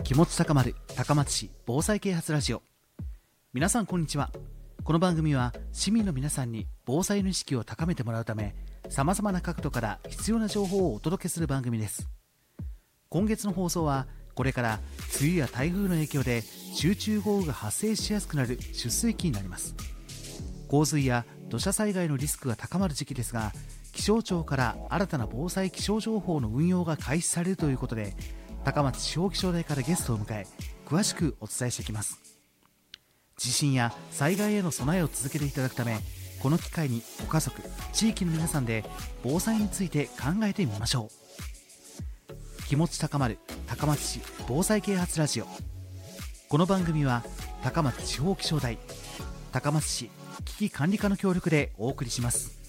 気持ち高まる高松市防災啓発ラジオ。皆さんこんにちは。この番組は市民の皆さんに防災の意識を高めてもらうため、さまざまな角度から必要な情報をお届けする番組です。今月の放送はこれから梅雨や台風の影響で集中豪雨が発生しやすくなる出水期になります。洪水や土砂災害のリスクが高まる時期ですが、気象庁から新たな防災気象情報の運用が開始されるということで、高松地方気象台からゲストを迎え詳しくお伝えしていきます。地震や災害への備えを続けていただくため、この機会にご家族、地域の皆さんで防災について考えてみましょう。気持ち高まる高松市防災啓発ラジオ。この番組は高松地方気象台、高松市危機管理課の協力でお送りします。